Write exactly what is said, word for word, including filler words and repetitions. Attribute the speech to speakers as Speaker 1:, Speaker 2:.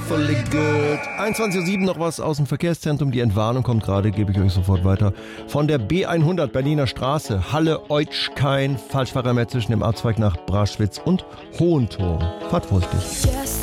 Speaker 1: Awfully Good. einundzwanzig Uhr sieben noch was aus dem Verkehrszentrum. Die Entwarnung kommt gerade, gebe ich euch sofort weiter. Von der B hundert Berliner Straße, Halle-Eutsch kein Falschfahrer mehr zwischen dem Abzweig nach Braschwitz und Hohenturm. Fahrt vorsichtig.